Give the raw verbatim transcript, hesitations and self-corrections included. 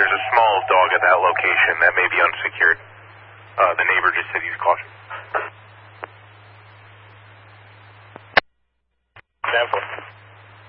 There's a small dog at that location that may be unsecured. Uh, the neighbor just said use caution. ten four.